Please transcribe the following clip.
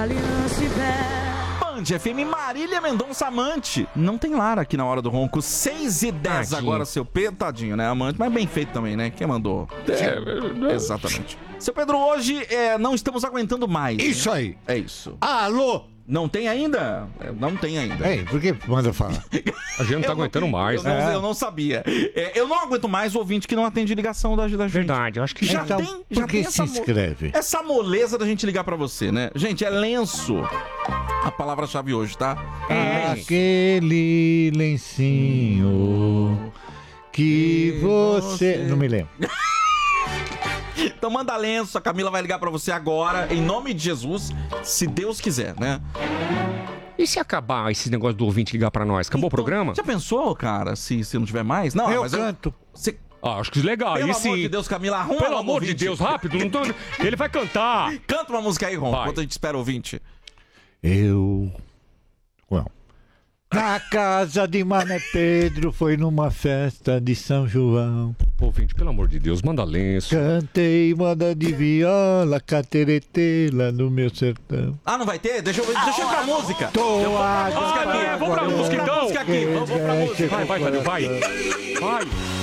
Band FM, Marília Mendonça, Amante. Não tem Lara aqui na hora do ronco. 6h10 agora, seu Pedro. Tadinho, né? Amante, mas bem feito também, né? Quem mandou? Exatamente. Seu Pedro, hoje não estamos aguentando mais. Isso, né? aí. É isso. Alô? Não tem ainda? Não tem ainda. Ei, por que manda falar? A gente não tá aguentando mais, né? Eu não sabia. Eu não aguento mais o ouvinte que não atende ligação da gente. Verdade, eu acho que já então, tem. Por que se inscreve? Essa moleza da gente ligar pra você, né? Gente, é lenço. A palavra-chave hoje, tá? Aquele lencinho que você... Não me lembro. Então manda lenço, a Camila vai ligar pra você agora, em nome de Jesus, se Deus quiser, né? E se acabar esse negócio do ouvinte ligar pra nós? Acabou o programa? Já pensou, cara, se não tiver mais? Não, eu mas canto. Acho que legal. Pelo E amor de Deus, Camila, arruma. Pelo amor de Deus, rápido. Não tô... Ele vai cantar. Canta uma música aí, Ron, enquanto a gente espera o ouvinte. Na casa de Mané Pedro, foi numa festa de São João. Pô, ouvinte, pelo amor de Deus, manda lenço. Cantei moda de viola, cateretê lá no meu sertão. Ah, não vai ter? Deixa eu ir pra música. Vamos pra música então. Vai. Vai.